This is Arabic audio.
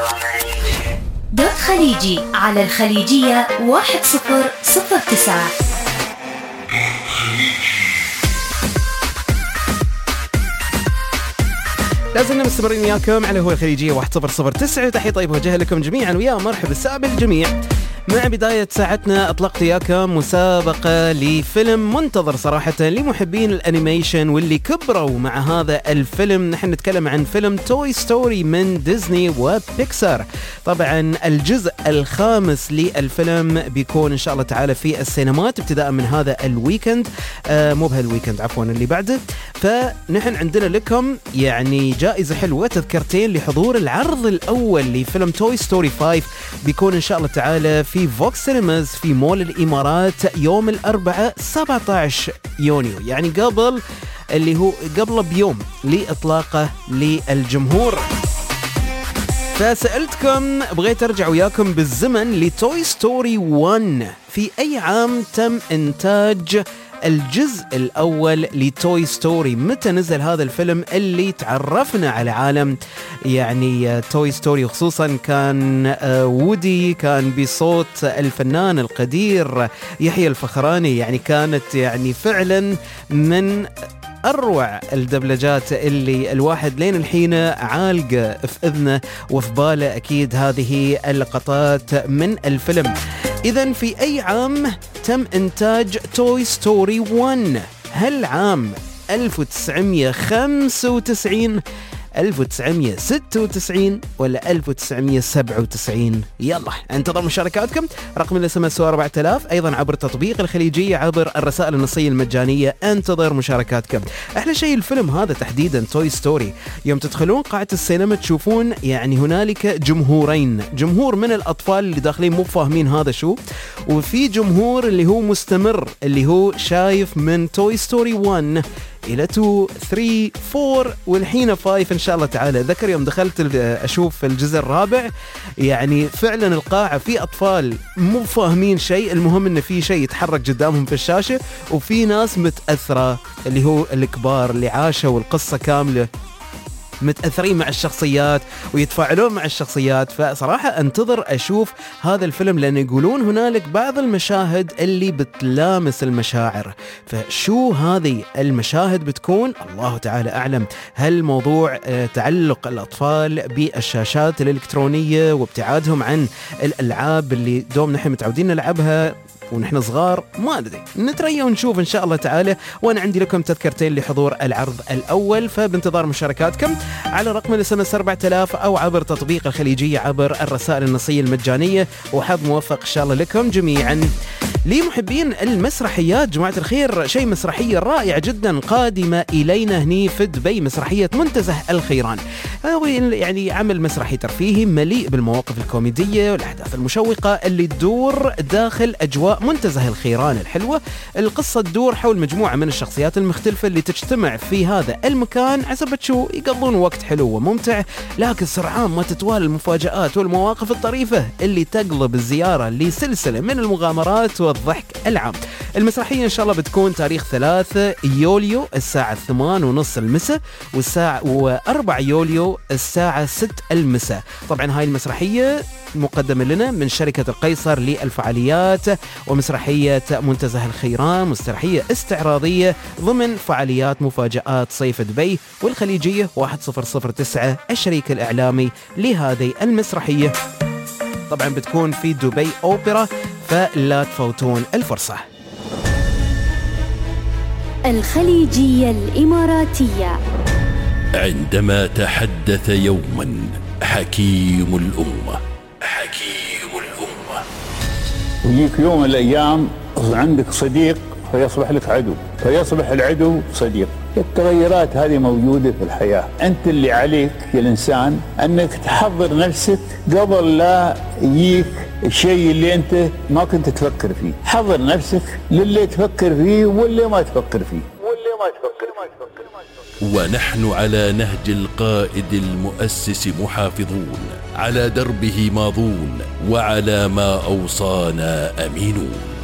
دوت خليجي على الخليجية 1009. لازلنا مستمرين وياكم على هو الخليجية 1009. تحية طيب وجه لكم جميعا ويا مرحبا السابق الجميع. مع بداية ساعتنا أطلقت وياكم مسابقة لفيلم منتظر صراحة لمحبين الأنيميشن واللي كبروا مع هذا الفيلم. نحن نتكلم عن فيلم توي ستوري من ديزني وبيكسار. طبعا الجزء الخامس للفيلم بيكون إن شاء الله تعالى في السينمات ابتداء من هذا الويكند، مو بهالويكند عفوا اللي بعده. فنحن عندنا لكم يعني جائزة حلوة، تذكرتين لحضور العرض الأول لفيلم توي ستوري 5 بيكون إن شاء الله تعالى في فوكس سينماز في مول الإمارات يوم الأربعاء 17 يونيو، يعني قبل اللي هو قبل بيوم لإطلاقه للجمهور. فسألتكم بغيت أرجع وياكم بالزمن لتوي ستوري 1. في أي عام تم إنتاج الجزء الأول لتوي ستوري؟ متى نزل هذا الفيلم اللي تعرفنا على عالم يعني توي ستوري؟ خصوصا كان وودي كان بصوت الفنان القدير يحيى الفخراني، يعني كانت يعني فعلا من أروع الدبلجات اللي الواحد لين الحين عالق في إذنه وفي باله أكيد هذه اللقطات من الفيلم. إذن في أي عام تم إنتاج توي ستوري 1؟ هل عام 1995 1996 ولا 1997؟ يلا انتظر مشاركاتكم. رقم الSMS 4000، ايضا عبر تطبيق الخليجية عبر الرسائل النصية المجانية. انتظر مشاركاتكم. احلى شيء الفيلم هذا تحديدا توي ستوري، يوم تدخلون قاعة السينما تشوفون يعني هنالك جمهورين، جمهور من الاطفال اللي داخلين مو فاهمين هذا شو، وفي جمهور اللي هو مستمر اللي هو شايف من توي ستوري 1 إلى 2 3 4 والحين 5 إن شاء الله تعالى. ذكر يوم دخلت أشوف الجزء الرابع يعني فعلا القاعة في أطفال مو فاهمين شيء، المهم إن في شيء يتحرك قدامهم في الشاشة، وفي ناس متأثرة اللي هو الكبار اللي عاشوا القصة كاملة متأثرين مع الشخصيات ويتفاعلون مع الشخصيات. فصراحة انتظر أشوف هذا الفيلم لأن يقولون هنالك بعض المشاهد اللي بتلامس المشاعر. فشو هذه المشاهد بتكون؟ الله تعالى أعلم. هل موضوع تعلق الأطفال بالشاشات الإلكترونية وابتعادهم عن الألعاب اللي دوم نحن متعودين نلعبها ونحن صغار؟ ما أدري، نتريا ونشوف إن شاء الله تعالى. وأنا عندي لكم تذكرتين لحضور العرض الأول، فبانتظار مشاركاتكم على رقم الSMS 4000 أو عبر تطبيق الخليجية عبر الرسائل النصية المجانية. وحظ موفق إن شاء الله لكم جميعا. لمحبين المسرحيات جماعة الخير، شيء مسرحية رائعة جدا قادمة إلينا هني في دبي، مسرحية منتزه الخيران. يعني عمل مسرحي ترفيهي مليء بالمواقف الكوميدية والأحداث المشوقة اللي تدور داخل أجواء منتزه الخيران الحلوة. القصة تدور حول مجموعة من الشخصيات المختلفة اللي تجتمع في هذا المكان عزبة شو يقضون وقت حلو وممتع، لكن سرعان ما تتوالى المفاجآت والمواقف الطريفة اللي تقلب الزيارة لسلسلة من المغامرات والضحك العام. المسرحية إن شاء الله بتكون تاريخ 3 يوليو الساعة 8:30 المساء، والساعة 4 يوليو الساعة 6 المساء. طبعا هاي المسرحية مقدمة لنا من شركة القيصر للفعاليات ومسرحية منتزه الخيران، مسرحية استعراضية ضمن فعاليات مفاجآت صيف دبي والخليجية 1009 الشريك الإعلامي لهذه المسرحية. طبعا بتكون في دبي أوبرا، فلا تفوتون الفرصة. الخليجية الإماراتية. عندما تحدث يوما حكيم الأمة يجيك يوم من الأيام عندك صديق فيصبح لك عدو، فيصبح العدو صديق. التغيرات هذه موجودة في الحياة. أنت اللي عليك يا الإنسان أنك تحضر نفسك قبل لا يجيك الشيء اللي أنت ما كنت تفكر فيه. حضر نفسك للي تفكر فيه واللي ما تفكر فيه. ونحن على نهج القائد المؤسس محافظون، على دربه ماضون، وعلى ما أوصانا أمينون.